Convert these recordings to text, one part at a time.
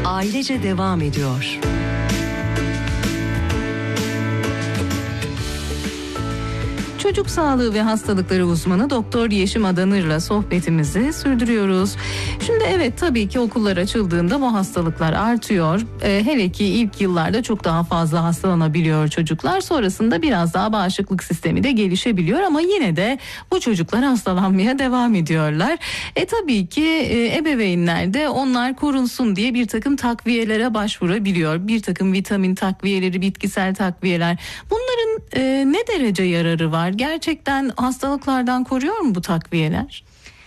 Ailece devam ediyor. Çocuk sağlığı ve hastalıkları uzmanı Doktor Yeşim Adanır'la sohbetimizi sürdürüyoruz. Şimdi evet, tabii ki okullar açıldığında bu hastalıklar artıyor. Hele ki ilk yıllarda çok daha fazla hastalanabiliyor çocuklar. Sonrasında biraz daha bağışıklık sistemi de gelişebiliyor ama yine de bu çocuklar hastalanmaya devam ediyorlar. Tabii ki ebeveynler de onlar korunsun diye bir takım takviyelere başvurabiliyor. Bir takım vitamin takviyeleri, bitkisel takviyeler. Bunların ne derece yararı var? Gerçekten hastalıklardan koruyor mu bu takviyeler?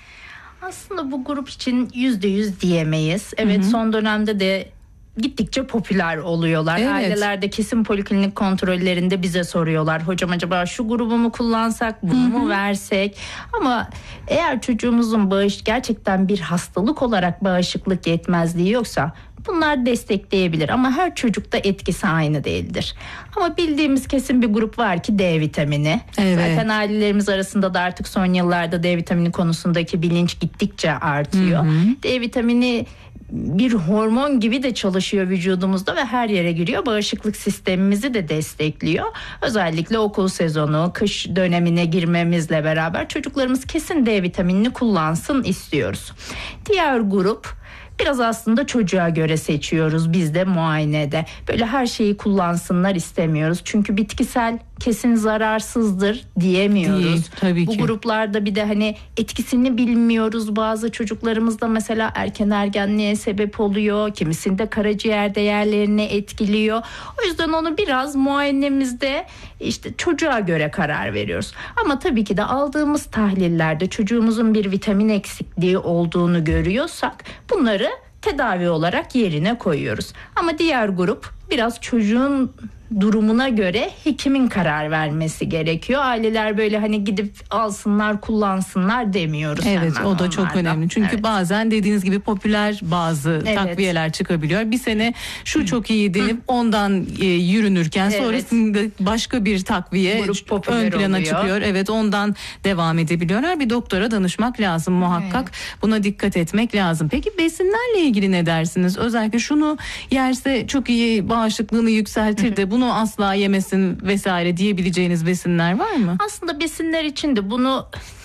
Aslında bu grup için %100 diyemeyiz. Evet, son dönemde de gittikçe popüler oluyorlar. Evet. Ailelerde kesin poliklinik kontrollerinde bize soruyorlar. Hocam acaba şu grubu mu kullansak, bunu mu versek? Ama eğer çocuğumuzun gerçekten bir hastalık olarak bağışıklık yetmezliği yoksa bunlar destekleyebilir ama her çocukta etkisi aynı değildir. Ama bildiğimiz kesin bir grup var ki D vitamini. Evet. Zaten ailelerimiz arasında da artık son yıllarda D vitamini konusundaki bilinç gittikçe artıyor. D vitamini bir hormon gibi de çalışıyor vücudumuzda ve her yere giriyor. Bağışıklık sistemimizi de destekliyor. Özellikle okul sezonu, kış dönemine girmemizle beraber çocuklarımız kesin D vitaminini kullansın istiyoruz. Diğer grup biraz aslında çocuğa göre seçiyoruz biz de muayenede. Böyle her şeyi kullansınlar istemiyoruz. Çünkü bitkisel kesin zararsızdır diyemiyoruz. Değil, tabii Bu ki. gruplarda bir de hani etkisini bilmiyoruz. Bazı çocuklarımızda mesela erken ergenliğe sebep oluyor. Kimisinde karaciğer değerlerini etkiliyor. O yüzden onu biraz muayenemizde işte çocuğa göre karar veriyoruz. Ama tabii ki de aldığımız tahlillerde çocuğumuzun bir vitamin eksikliği olduğunu görüyorsak bunları tedavi olarak yerine koyuyoruz. Ama diğer grup biraz çocuğun durumuna göre hekimin karar vermesi gerekiyor. Aileler böyle hani gidip alsınlar, kullansınlar demiyoruz. Evet, hemen o da çok onlardan. önemli. Çünkü Evet. bazen dediğiniz gibi popüler bazı takviyeler çıkabiliyor. Bir sene şu çok iyi denip ondan yürünürken sonrasında başka bir takviye ön plana çıkıyor. Evet, ondan devam edebiliyorlar. Bir doktora danışmak lazım muhakkak. Buna dikkat etmek lazım. Peki besinlerle ilgili ne dersiniz? Özellikle şunu yerse çok iyi bağışıklığını yükseltir de bunu asla yemesin vesaire diyebileceğiniz besinler var mı? Aslında besinler için de bunu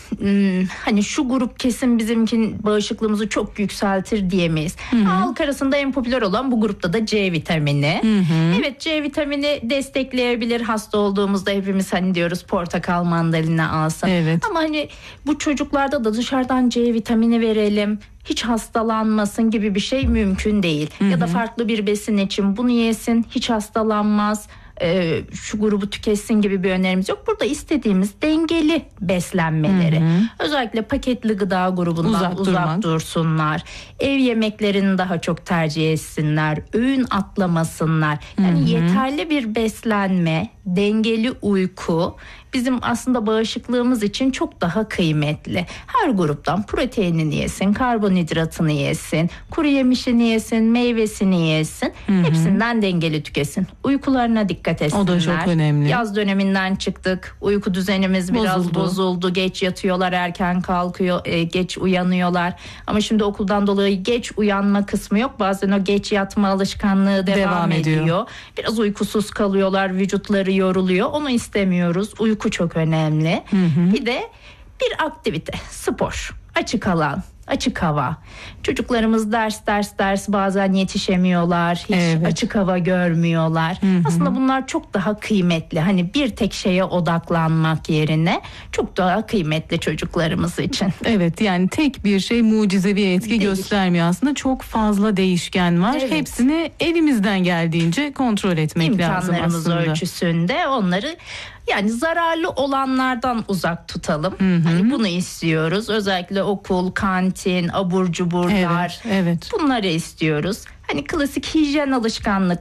hani şu grup kesin bizimkin bağışıklığımızı çok yükseltir diyemeyiz. Halk arasında en popüler olan bu grupta da C vitamini. Evet, C vitamini destekleyebilir. Hasta olduğumuzda hepimiz hani diyoruz portakal, mandalina alsın. Evet. Ama hani bu çocuklarda da dışarıdan C vitamini verelim, hiç hastalanmasın gibi bir şey mümkün değil. Ya da farklı bir besin için bunu yesin, hiç hastalanmaz, şu grubu tüketsin gibi bir önerimiz yok. Burada istediğimiz dengeli beslenmeleri. Özellikle paketli gıda grubundan uzak dursunlar. Ev yemeklerini daha çok tercih etsinler. Öğün atlamasınlar. Yani yeterli bir beslenme, dengeli uyku bizim aslında bağışıklığımız için çok daha kıymetli. Her gruptan proteinini yesin, karbonhidratını yesin, kuru yemişini yesin, meyvesini yesin. Hepsinden dengeli tükesin. Uykularına dikkat etsinler. O da çok önemli. Yaz döneminden çıktık. Uyku düzenimiz biraz bozuldu. Geç yatıyorlar, erken kalkıyor, geç uyanıyorlar. Ama şimdi okuldan dolayı geç uyanma kısmı yok. Bazen o geç yatma alışkanlığı devam ediyor. Biraz uykusuz kalıyorlar, vücutları yoruluyor. Onu istemiyoruz. Uyku çok önemli. Bir de bir aktivite, spor, açık alan, açık hava. Çocuklarımız ders bazen yetişemiyorlar. Hiç açık hava görmüyorlar. Aslında bunlar çok daha kıymetli. Hani bir tek şeye odaklanmak yerine çok daha kıymetli çocuklarımız için. Evet, yani tek bir şey mucizevi etki göstermiyor aslında. Çok fazla değişken var. Evet. Hepsini elimizden geldiğince kontrol etmek lazım İmkanlarımız aslında. ölçüsünde onları yani zararlı olanlardan uzak tutalım. Hani bunu istiyoruz. Özellikle okul, kantin, abur cuburlar. Evet. Bunları istiyoruz. Hani klasik hijyen alışkanlıkları